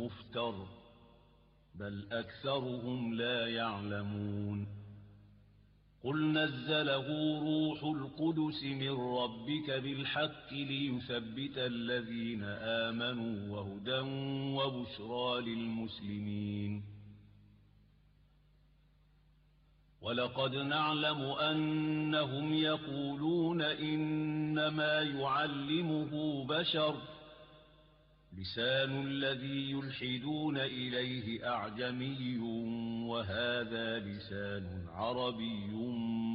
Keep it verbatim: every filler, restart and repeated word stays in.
مفتر بل أكثرهم لا يعلمون قل نزله روح القدس من ربك بالحق ليثبت الذين آمنوا وهدى وبشرى للمسلمين ولقد نعلم أنهم يقولون إنما يعلمه بشر لسان الذي يلحدون إليه أعجمي وهذا لسان عربي